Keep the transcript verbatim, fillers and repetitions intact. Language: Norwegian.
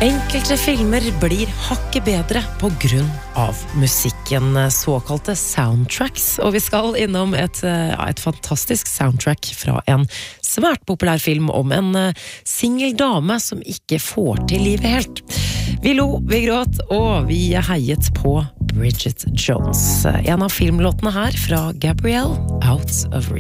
Enkelte filmer blir hakket bedre på grunn av musikken, såkalte soundtracks, og vi skal innom et, ja, et fantastisk soundtrack fra en svært populær film om en single dame som ikke får til livet helt. Vi lo, vi gråt, og vi heiet på Bridget Jones. En av filmlåtene her fra Gabrielle, Out of Reach.